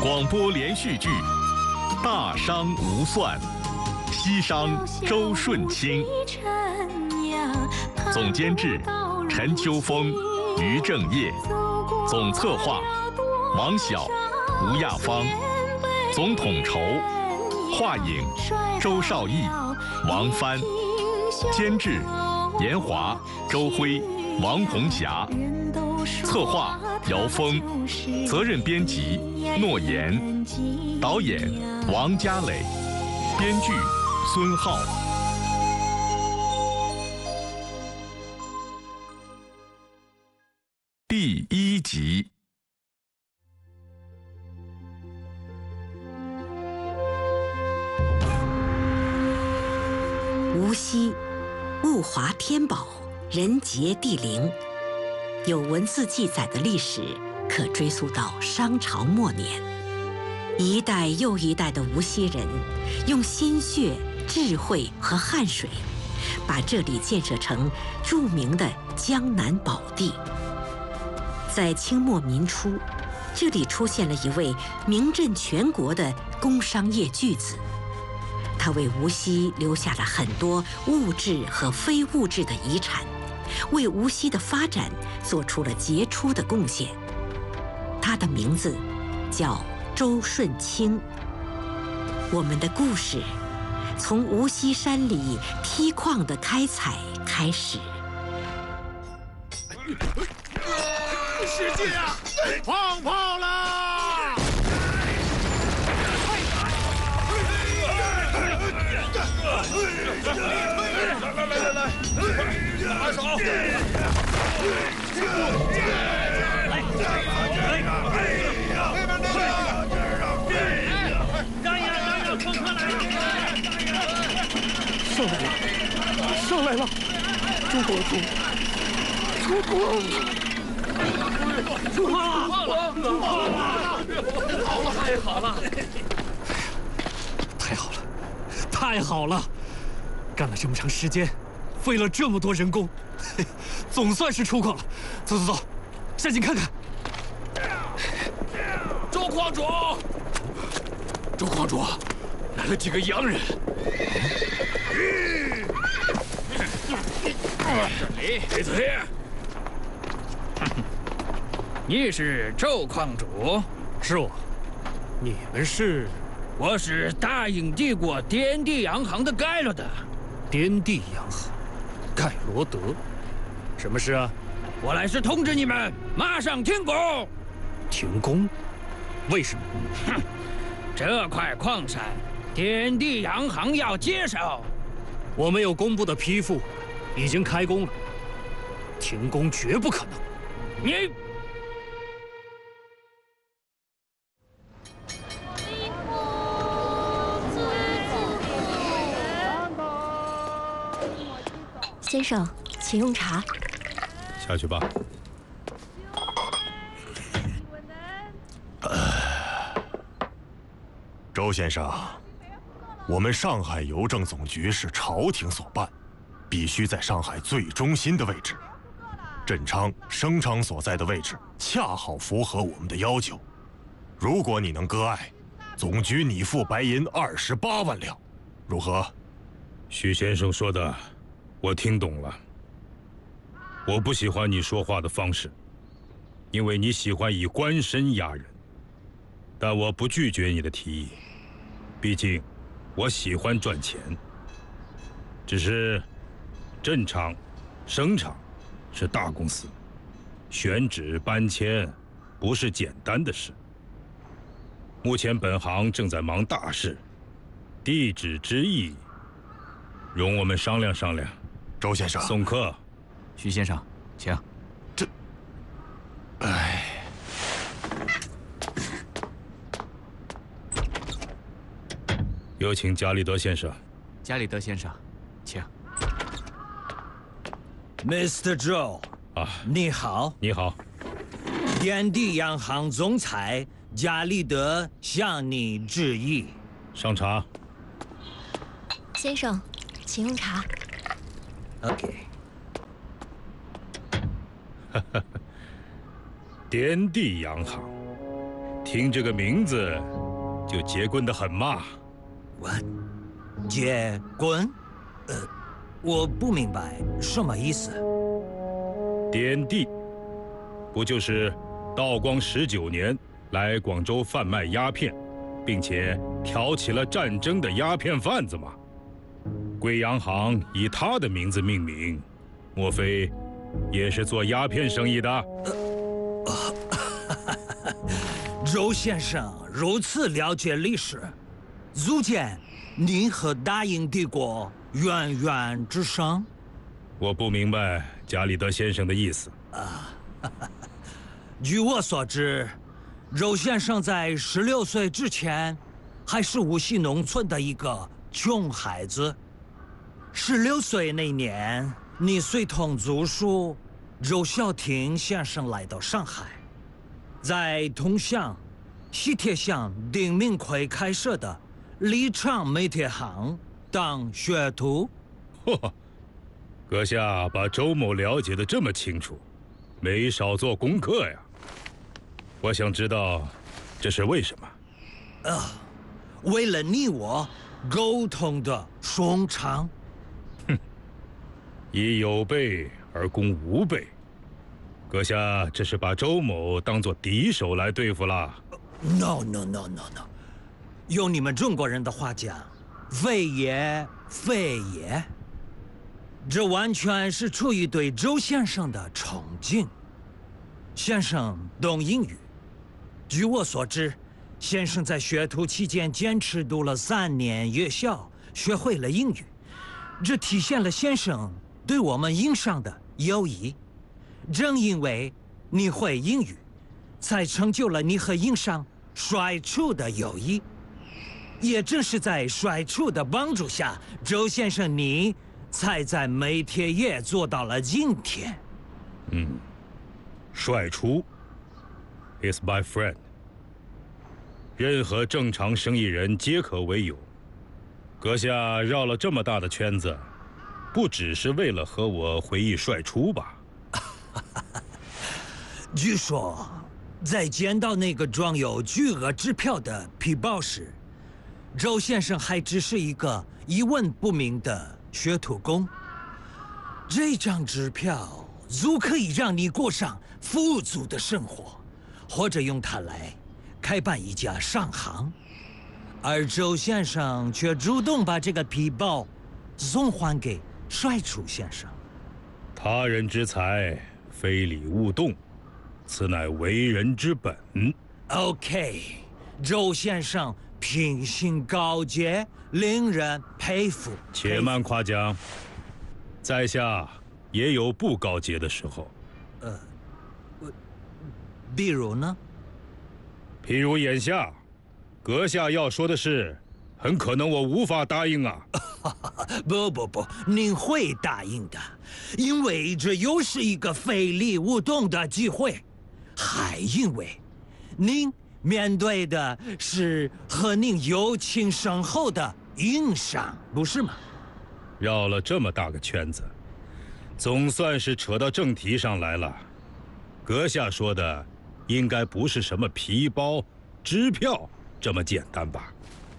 广播连续剧《大商无算》，西商周顺清，总监制陈秋风、于正业，总策划王晓、吴亚芳，总统筹华影周少义、王帆，监制严华、周辉、王红霞，策划姚峰，责任编辑诺言，导演王家磊，编剧孙浩。第1集。 无锡，物华天宝，人杰地灵，有文字记载的历史可追溯到商朝末年。一代又一代的无锡人用心血、智慧和汗水，把这里建设成著名的江南宝地。在清末民初，这里出现了一位名震全国的工商业巨子，他为无锡留下了很多物质和非物质的遗产，为无锡的发展做出了杰出的贡献。他的名字叫周顺清。我们的故事从无锡山里梯矿的开采开始。 使劲啊！放炮啦！来，把手！让，冲过来！上来了！朱国主！出炮了！太好了！干了这么长时间，费了这么多人工，总算是出矿了。走，下井看看。周矿主，来了几个洋人。这里，闭嘴！ 你是周矿主？ 是我。你们是？ 我是大英帝国颠地洋行的盖罗德。 颠地洋行，盖罗德，什么事啊？ 我来是通知你们，马上停工。 停工？为什么？ 哼，这块矿山，颠地洋行要接手。 我们有公布的批复，已经开工了，停工绝不可能。 你。 先生，请用茶。 下去吧。 周先生，我们上海邮政总局是朝廷所办，必须在上海最中心的位置。振昌、升昌所在的位置恰好符合我们的要求。如果你能割爱，总局拟付白银28万两，如何？ 许先生说的，我听懂了。我不喜欢你说话的方式，因为你喜欢以官身压人。但我不拒绝你的提议，毕竟我喜欢赚钱。只是振昌、升昌是大公司，选址搬迁不是简单的事。目前本行正在忙大事，地址之意，容我们商量商量。 周先生， 送客。 徐先生，请。 有请加里德先生。 加里德先生，请。 Mr. Zhou， 你好。 你好。 颠地洋行总裁加里德向你致意。 上茶。 先生，请用茶。 OK。 颠地洋行， 听这个名字就结棍得很嘛。 结棍？我不明白什么意思。 滇地，不就是道光19年来广州贩卖鸦片，并且挑起了战争的鸦片贩子吗？贵洋行以他的名字命名，莫非也是做鸦片生意的？ 周先生如此了解历史，足见您和大英帝国渊源之深。 我不明白加里德先生的意思。 据我所知，周先生在16岁之前，还是无锡农村的一个穷孩子。16岁那年，你随同族叔周小亭先生来到上海，在同乡西铁乡丁明奎开设的立昌煤铁行当学徒。 嚯，阁下把周某了解得这么清楚，没少做功课呀。我想知道，这是为什么？ 为了你我沟通的顺畅。 以有备而攻无备，阁下这是把周某当作敌手来对付了。 No， 用你们中国人的话讲，非也非也。这完全是出于对周先生的崇敬。先生懂英语，据我所知，先生在学徒期间坚持读了3年夜校，学会了英语，这体现了先生对我们英商的友谊。正因为你会英语，才成就了你和英商帅处的友谊。也正是在帅处的帮助下，周先生你才在煤铁业做到了今天。 帅出 is my friend。任何正常生意人皆可为友。阁下绕了这么大的圈子，不只是为了和我回忆帅出吧？ 据说，在捡到那个装有巨额支票的皮包时，周先生还只是一个一文不名的学徒工。这张支票足可以让你过上富足的生活，或者用它来开办一家商行。而周先生却主动把这个皮包送还给帅出先生。 他人之财，非礼勿动，此乃为人之本。 OK， 周先生品行高洁，令人佩服。 且慢夸奖，在下也有不高洁的时候。 比如呢？ 譬如眼下，阁下要说的事，很可能我无法答应啊。 不，您会答应的，因为这又是一个非礼勿动的机会，还因为您面对的是和您友情深厚的英商，不是吗？ 绕了这么大个圈子，总算是扯到正题上来了。阁下说的，应该不是什么皮包、支票这么简单吧？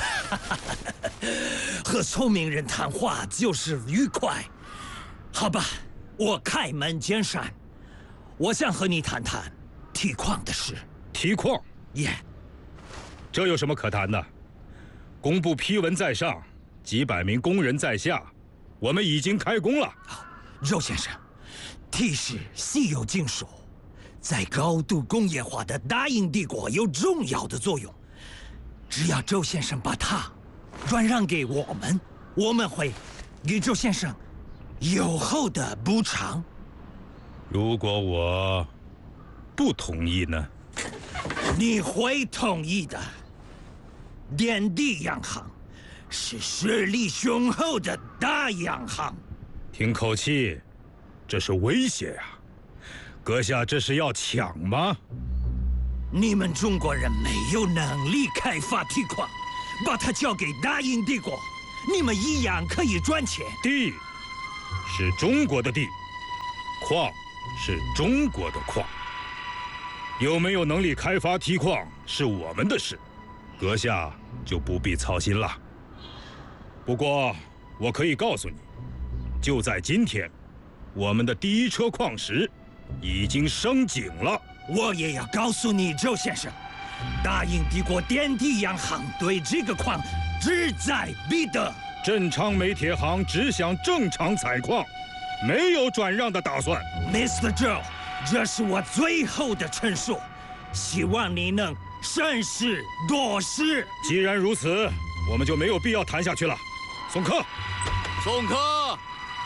和聪明人谈话就是愉快。好吧，我开门见山，我想和你谈谈提矿的事。 提矿？这有什么可谈的？工部批文在上，几百名工人在下，我们已经开工了。 周先生，提是稀有金属，在高度工业化的大英帝国有重要的作用。只要周先生把它转让给我们，我们会给周先生优厚的补偿。 如果我不同意呢？ 你会同意的。滇地洋行是实力雄厚的大洋行。 听口气，这是威胁呀！阁下这是要抢吗？ 你们中国人没有能力开发铁矿，把它交给大英帝国，你们一样可以赚钱。 地是中国的地，矿是中国的矿。有没有能力开发铁矿， 是我们的事，阁下就不必操心了。不过，我可以告诉你，就在今天，我们的第一车矿石已经升井了。 我也要告诉你，周先生，大英帝国电地洋行对这个矿志在必得。 镇昌煤铁行只想正常采矿，没有转让的打算。 Mr. Joe， 这是我最后的陈述，希望你能审时度势。 既然如此，我们就没有必要谈下去了。送客。 送客。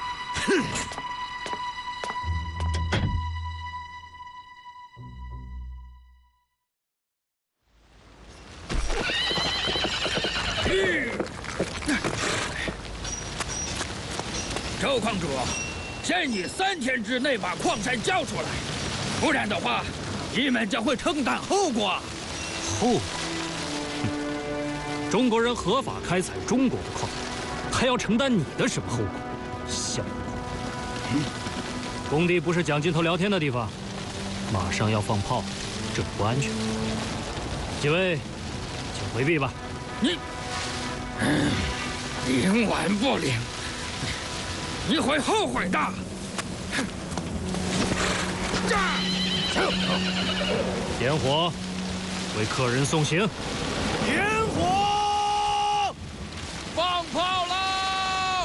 周矿主，限你3天之内把矿山交出来，不然的话，你们将会承担后果。 后果？中国人合法开采中国的矿，还要承担你的什么后果？笑话！工地不是蒋劲头聊天的地方，马上要放炮，这不安全。几位，请回避吧。 你，领完不领？你会后悔的。 点火，为客人送行。 点火！ 放炮！